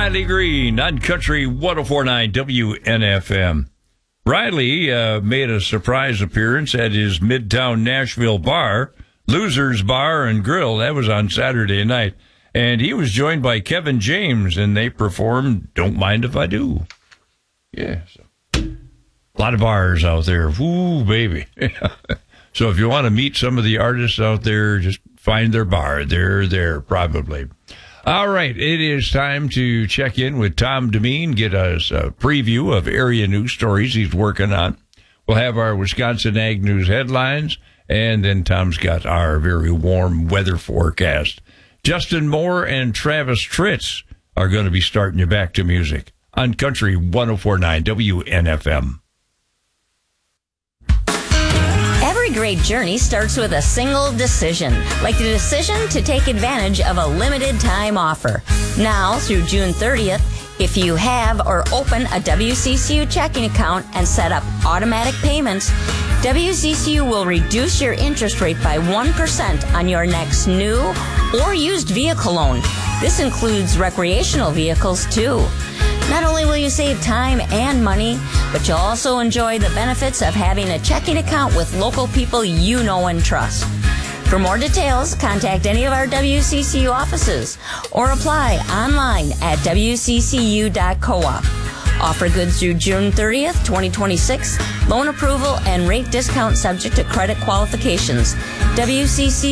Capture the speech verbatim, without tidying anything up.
Riley Green on Country one oh four point nine W N F M. Riley uh, made a surprise appearance at his Midtown Nashville bar, Losers Bar and Grill. That was on Saturday night. And he was joined by Kevin James, and they performed Don't Mind If I Do. Yeah, so a lot of bars out there. Ooh, baby. So if you want to meet some of the artists out there, just find their bar. They're there, probably. All right, it is time to check in with Tom Demeen, get us a preview of area news stories he's working on. We'll have our Wisconsin Ag News headlines, and then Tom's got our very warm weather forecast. Justin Moore and Travis Tritz are going to be starting you back to music on Country one oh four point nine W N F M. Every great journey starts with a single decision, like the decision to take advantage of a limited time offer. Now, through June thirtieth, if you have or open a W C C U checking account and set up automatic payments, W C C U will reduce your interest rate by one percent on your next new or used vehicle loan. This includes recreational vehicles, too. Not only will you save time and money, but you'll also enjoy the benefits of having a checking account with local people you know and trust. For more details, contact any of our W C C U offices or apply online at W C C U dot coop. Offer good through June thirtieth, twenty twenty-six. Loan approval and rate discount subject to credit qualifications. W C C